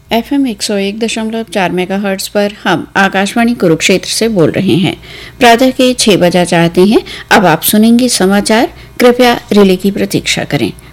FM 101.4 megahertz पर हम आकाशवाणी कुरुक्षेत्र से बोल रहे हैं। प्रातः के 6 बजा चाहते हैं। अब आप सुनेंगे समाचार। कृपया रिले की प्रतीक्षा करें।